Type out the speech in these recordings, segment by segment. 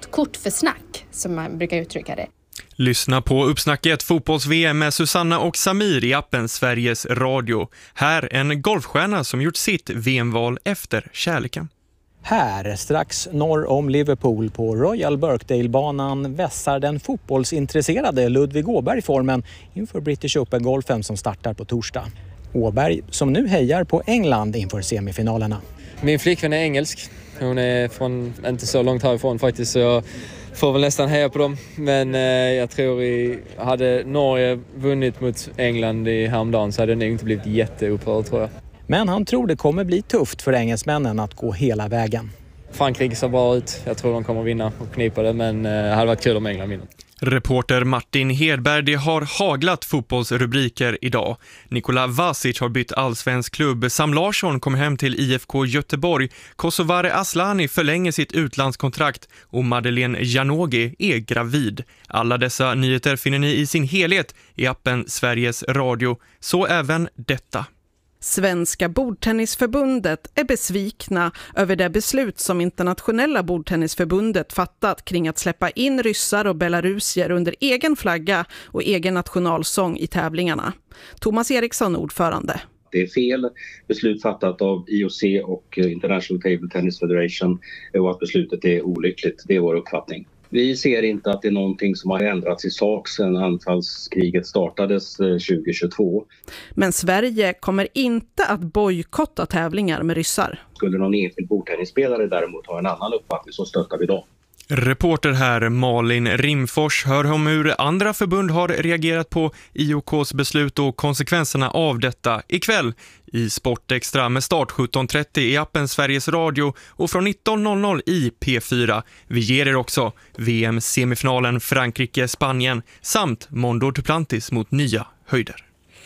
rött kort för snack, som man brukar uttrycka det. Lyssna på Uppsnacket fotbolls-VM med Susanna och Samir i appen Sveriges Radio. Här en golfstjärna som gjort sitt VM-val efter kärleken. Här, strax norr om Liverpool på Royal Birkdale-banan, vässar den fotbollsintresserade Ludvig Åberg formen inför British Open-golfen som startar på torsdag. Åberg som nu hejar på England inför semifinalerna. Min flickvän är engelsk. Hon är från inte så långt härifrån faktiskt, så jag får väl nästan heja på dem. Men jag tror hade Norge vunnit mot England i häromdagen så hade det nog inte blivit jätteupprörd, tror jag. Men han tror det kommer bli tufft för engelsmännen att gå hela vägen. Frankrike ser bra ut. Jag tror de kommer vinna och knipa det, men det hade varit kul om England vinner. Reporter Martin Hedberg, det har haglat fotbollsrubriker idag. Nikola Vasic har bytt allsvensk klubb. Sam Larsson kommer hem till IFK Göteborg. Kosovare Aslani förlänger sitt utlandskontrakt och Madeleine Janogy är gravid. Alla dessa nyheter finner ni i sin helhet i appen Sveriges Radio. Så även detta. Svenska bordtennisförbundet är besvikna över det beslut som internationella bordtennisförbundet fattat kring att släppa in ryssar och belarusier under egen flagga och egen nationalsång i tävlingarna. Thomas Eriksson, ordförande. Det är fel beslut fattat av IOC och International Table Tennis Federation och att beslutet är olyckligt. Det är vår uppfattning. Vi ser inte att det är någonting som har ändrats i sak sedan anfallskriget startades 2022. Men Sverige kommer inte att bojkotta tävlingar med ryssar. Skulle någon enskild bordtennisspelare däremot ha en annan uppfattning så stöttar vi dem. Reporter här Malin Rimfors hör om hur andra förbund har reagerat på IOKs beslut och konsekvenserna av detta ikväll i Sportextra med start 17.30 i appen Sveriges Radio och från 19.00 i P4. Vi ger er också VM-semifinalen Frankrike-Spanien samt Mondo Duplantis mot nya höjder.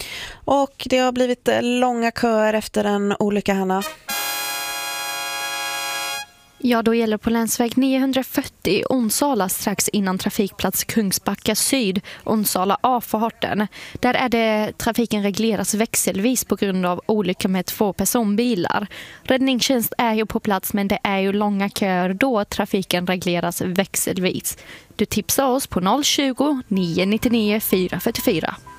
Och det har blivit långa köer efter en olycka, Hanna. Ja, då gäller på länsväg 940 Onsala strax innan trafikplats Kungsbacka syd, Onsala A-farten. Där är det trafiken regleras växelvis på grund av olycka med 2 personbilar. Räddningstjänst är ju på plats, men det är ju långa köer då trafiken regleras växelvis. Du tipsar oss på 020 999 444.